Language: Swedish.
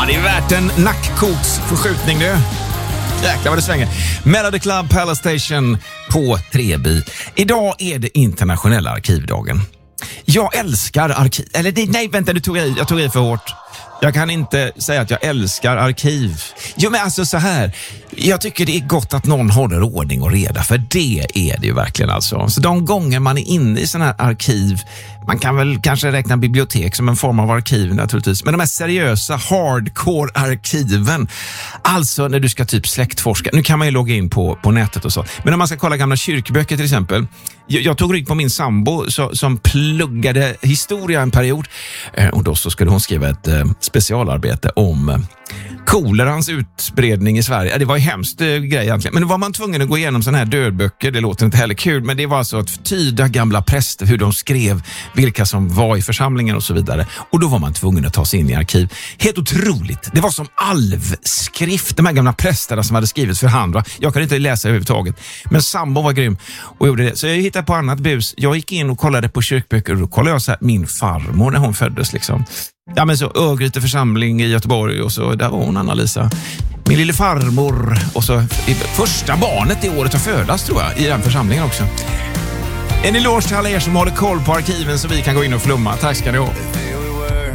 det är värt en nackkoksförskjutning nu. Jäklar vad det svänger. Melody Club Palace Station på Treby. Idag är det internationella arkivdagen. Jag älskar arkiv. Eller nej, vänta, jag tog i för hårt. Jag kan inte säga att jag älskar arkiv. Jo, men alltså så här. Jag tycker det är gott att någon håller ordning och reda. För det är det ju verkligen alltså. Så de gånger man är inne i sådana här arkiv. Man kan väl kanske räkna bibliotek som en form av arkiv naturligtvis. Men de här seriösa hardcore-arkiven. Alltså när du ska typ släktforska. Nu kan man ju logga in på nätet och så. Men om man ska kolla gamla kyrkböcker till exempel. Jag tog rygg på min sambo som pluggade historia en period. Och då så skulle hon skriva ett specialarbete om kolerans utbredning i Sverige. Det var ju hemskt grej egentligen. Men då var man tvungen att gå igenom sådana här dödböcker. Det låter inte heller kul, men det var alltså att tyda gamla präster, hur de skrev, vilka som var i församlingen och så vidare. Och då var man tvungen att ta sig in i arkiv. Helt otroligt. Det var som alvskrift, de här gamla prästerna som hade skrivit för hand. Jag kunde inte läsa överhuvudtaget. Men sambo var grym och gjorde det. Så jag hittade på annat bus. Jag gick in och kollade på kyrkböcker och då kollade jag så här, min farmor när hon föddes liksom. Ja, men så Örgryte församling i Göteborg och så där var hon, Anna-Lisa. Min lille farmor och så första barnet i året att födas tror jag i den församlingen också. En eloge till alla er som håller koll på arkiven så vi kan gå in och flumma. Tack ska ni ha.